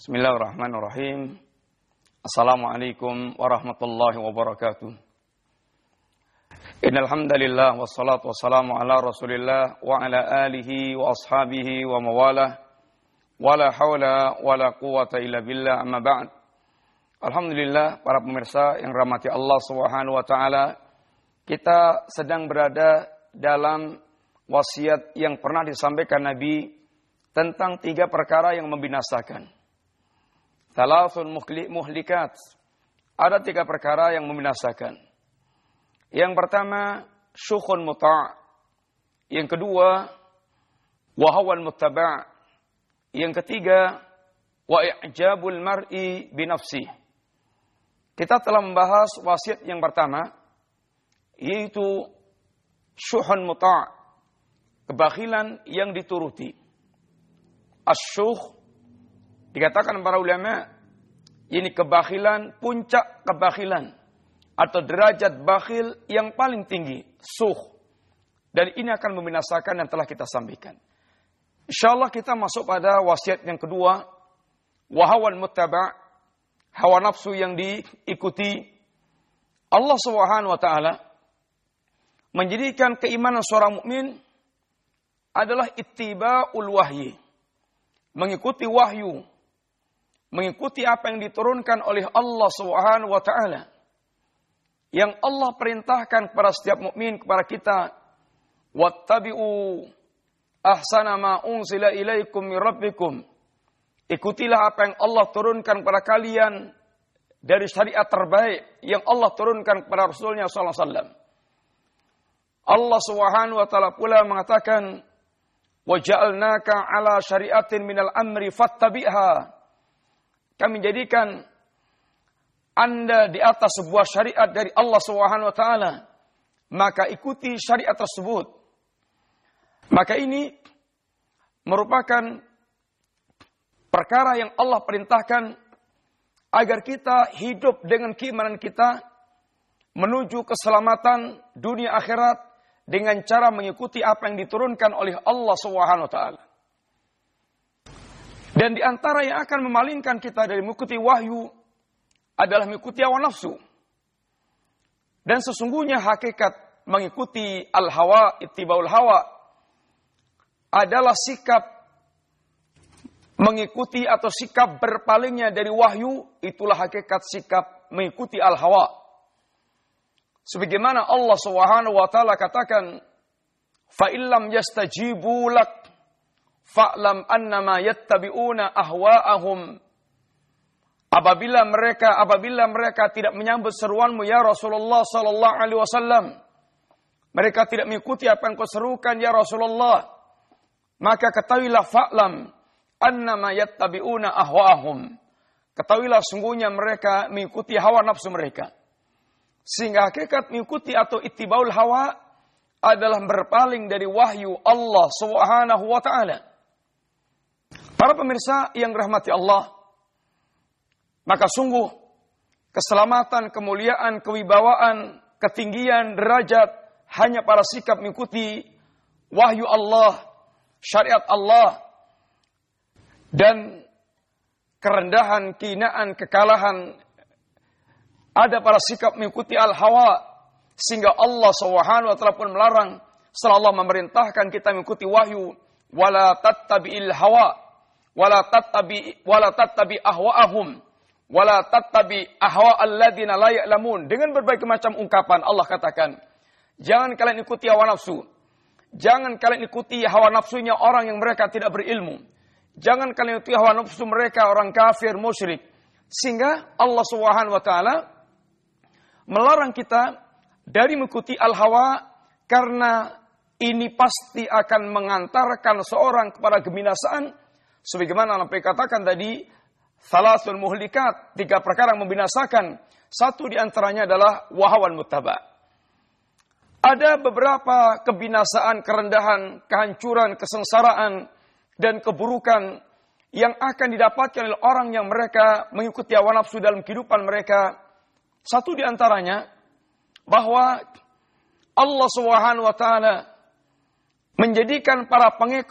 Bismillahirrahmanirrahim. Assalamualaikum warahmatullahi wabarakatuh. Innal hamdalillah wassalatu wassalamu ala Rasulillah wa ala alihi wa ashabihi wa mawalah. Wala haula wala quwata illa billah, amma ba'd. Alhamdulillah, para pemirsa yang rahmati Allah Subhanahu wa taala, kita sedang berada dalam wasiat yang pernah disampaikan Nabi tentang 3 perkara yang membinasakan. Thalathun muhlikat. Ada 3 perkara yang membinasakan. Yang pertama, syukhun muta'. Yang kedua, wahawan muttaba'. Yang ketiga, wa i'jabul mar'i binafsih. Kita telah membahas wasiat yang pertama, yaitu syukhun muta'. Kebakhilan yang dituruti. Asyukh, dikatakan para ulama, ini kebakhilan, puncak kebakhilan atau derajat bakhil yang paling tinggi, sukh. Dan ini akan membinasakan yang telah kita sampaikan. Insyaallah kita masuk pada wasiat yang kedua, wahawan muttaba', hawa nafsu yang diikuti. Allah Subhanahu wa taala menjadikan keimanan seorang mukmin adalah ittiba'ul wahyi, mengikuti wahyu, mengikuti apa yang diturunkan oleh Allah Subhanahu wa taala. Yang Allah perintahkan kepada setiap mukmin, kepada kita, wattabi'u ahsana ma unzila ilaikum mir rabbikum. Ikutilah apa yang Allah turunkan kepada kalian dari syariat terbaik yang Allah turunkan kepada Rasulnya sallallahu alaihi wasallam. Allah Subhanahu wa taala pula mengatakan, wa ja'alnaka ala syari'atin minal amri fattabi'ha. Kami jadikan Anda di atas sebuah syariat dari Allah Subhanahu wa taala, maka ikuti syariat tersebut. Maka ini merupakan perkara yang Allah perintahkan agar kita hidup dengan keimanan kita menuju keselamatan dunia akhirat dengan cara mengikuti apa yang diturunkan oleh Allah Subhanahu wa taala. Dan di antara yang akan memalingkan kita dari mengikuti wahyu adalah mengikuti hawa nafsu. Dan sesungguhnya hakikat mengikuti al-hawa, ittiba'ul hawa, adalah sikap mengikuti atau sikap berpalingnya dari wahyu. Itulah hakikat sikap mengikuti al-hawa. Sebagaimana Allah Subhanahu wa taala katakan, fa illam yastajibu lak fa'lam annama yattabi'una ahwa'ahum. Apabila mereka tidak menyambut seruanmu ya Rasulullah sallallahu alaihi wasallam, mereka tidak mengikuti apa yang kau serukan ya Rasulullah, maka ketahuilah fa'lam annama yattabi'una ahwa'ahum. Ketahuilah sungguhnya mereka mengikuti hawa nafsu mereka. Sehingga hakikat mengikuti atau ittiba'ul hawa adalah berpaling dari wahyu Allah Subhanahu wa taala. Para pemirsa yang dirahmati Allah, maka sungguh keselamatan, kemuliaan, kewibawaan, ketinggian, derajat hanya pada sikap mengikuti wahyu Allah, syariat Allah, dan kerendahan, kehinaan, kekalahan ada pada sikap mengikuti al-hawa. Sehingga Allah Subhanahu wa taala pun melarang, setelah Allah memerintahkan kita mengikuti wahyu, wala tattabi'il hawa wala tattabi ahwa'ahum wala tattabi ahwa'al ladzina la ya'lamun. Dengan berbagai macam ungkapan Allah katakan, jangan kalian ikuti hawa nafsu. Jangan kalian ikuti hawa nafsunya orang yang mereka tidak berilmu. Jangan kalian ikuti hawa nafsu mereka orang kafir, musyrik. Sehingga Allah Subhanahu wa taala melarang kita dari mengikuti al-hawa, karena ini pasti akan mengantarkan seorang kepada kebinasaan. Sebagaimana Nabi katakan tadi, thalathul muhlikat, 3 perkara yang membinasakan. Satu di antaranya adalah wahawan muttaba'. Ada beberapa kebinasaan, kerendahan, kehancuran, kesengsaraan, dan keburukan yang akan didapatkan oleh orang yang mereka mengikuti hawa nafsu dalam kehidupan mereka. Satu di antaranya, bahwa Allah Subhanahu wa taala menjadikan para pengekor